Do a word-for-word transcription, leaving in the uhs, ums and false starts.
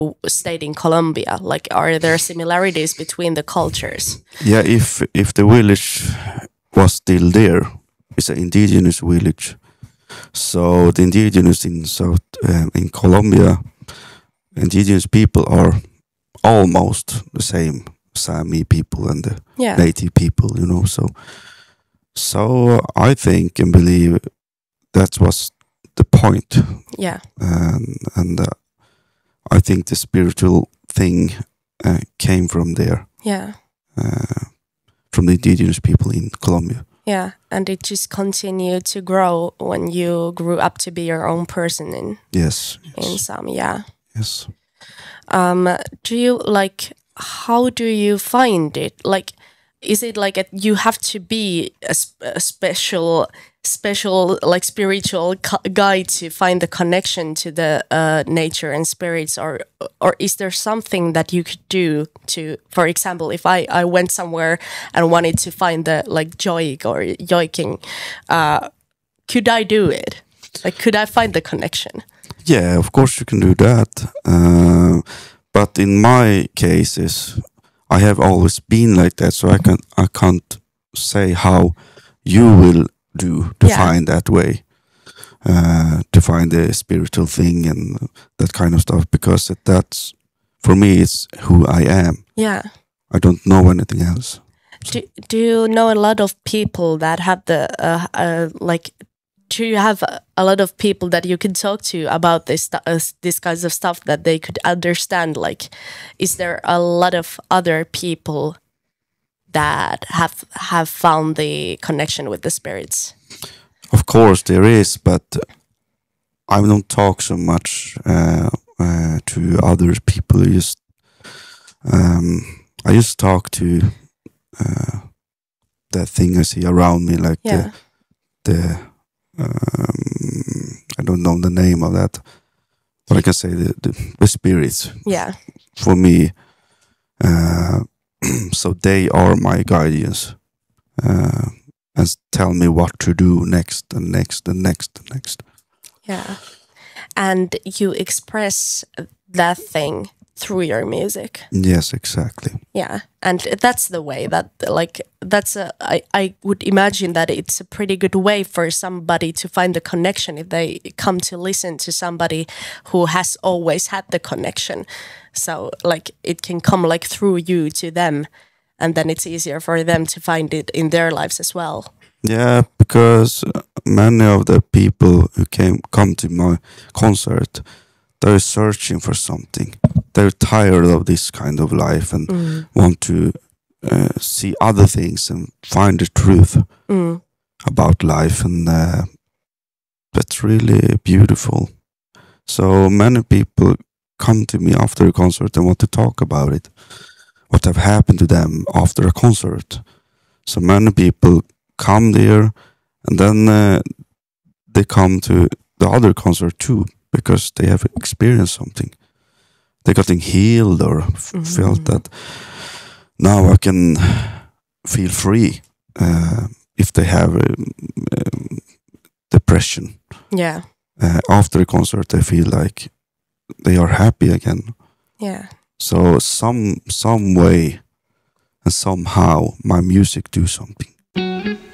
stayed in Colombia? Like, are there similarities between the cultures? Yeah, if if the village was still there, it's an indigenous village. So the indigenous in South um, in Colombia, indigenous people are almost the same Sami people and the Yeah, native people, you know. So so I think and believe that was the point, yeah, and and uh, I think the spiritual thing uh, came from there, yeah, uh, from the indigenous people in Colombia. yeah. And it just continued to grow when you grew up to be your own person in Yes, in yes, some. Yeah. yes. Um, do you like? How do you find it? Like, is it like a, you have to be a, sp- a special, special like spiritual cu- guide to find the connection to the uh, nature and spirits, or or is there something that you could do to, for example, if I I went somewhere and wanted to find the like joik or yoiking, uh, could I do it? Like, could I find the connection? Yeah, of course you can do that. Uh, but in my cases, I have always been like that, so I can I can't say how you will do to Yeah. find that way, uh, to find the spiritual thing and that kind of stuff. Because that's for me, it's who I am. Yeah. I don't know anything else. Do, do you know a lot of people that have the uh, uh, like? Do you have a, a lot of people that you can talk to about this stu- uh, this kinds of stuff that they could understand? Like, is there a lot of other people that have have found the connection with the spirits? Of course there is, but I don't talk so much uh, uh, to other people. I just um, I just talk to uh, that thing I see around me, like Yeah, the the um, I don't know the name of that, but I can say the the, the spirits yeah, for me. Uh, so they are my guardians, uh, and s- tell me what to do next and next and next and next. yeah. And you express that thing through your music. Yes, exactly. Yeah, and that's the way that like that's a I, I would imagine that it's a pretty good way for somebody to find the connection if they come to listen to somebody who has always had the connection. So like it can come like through you to them, and then it's easier for them to find it in their lives as well. Yeah, because uh, many of the people who came come to my concert, they're searching for something. They're tired of this kind of life and Mm. want to uh, see other things and find the truth Mm. about life, and uh, that's really beautiful. So many people come to me after a concert and want to talk about it, what have happened to them after a concert. So many people come there, and then uh, they come to the other concert too because they have experienced something. They got healed or f- Mhm. felt that now I can feel free. Uh, if they have um, um, depression, Yeah, uh, after a concert, they feel like they are happy again. yeah. So some some way and somehow my music do something.